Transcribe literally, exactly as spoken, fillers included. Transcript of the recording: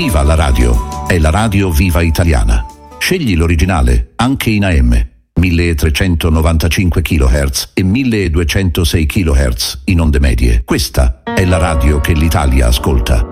Viva la radio! È la radio viva italiana. Scegli l'originale, anche in A M. milletrecentonovantacinque chilohertz e milleduecentosei chilohertz in onde medie. Questa è la radio che l'Italia ascolta.